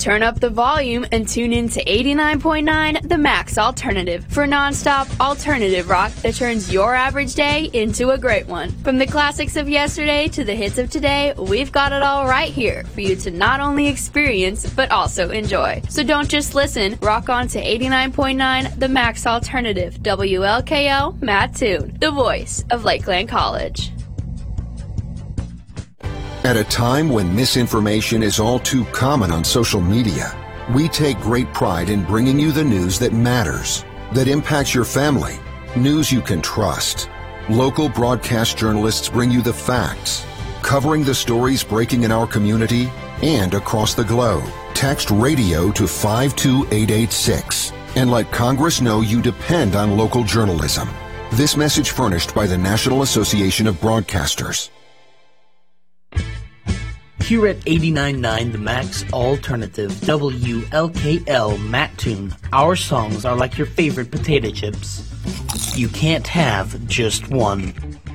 turn up the volume and tune in to 89.9 The Max Alternative for nonstop alternative rock that turns your average day into a great one. From the classics of yesterday to the hits of today, we've got it all right here for you to not only experience but also enjoy. So don't just listen, rock on to 89.9 The Max Alternative, WLKO Mattoon, the voice of Lakeland College. At a time when misinformation is all too common on social media, we take great pride in bringing you the news that matters, that impacts your family, news you can trust. Local broadcast journalists bring you the facts, covering the stories breaking in our community and across the globe. Text radio to 52886 and let Congress know you depend on local journalism. This message furnished by the National Association of Broadcasters. Here at 89.9 The Max Alternative, WLKL Mattoon, our songs are like your favorite potato chips. You can't have just one.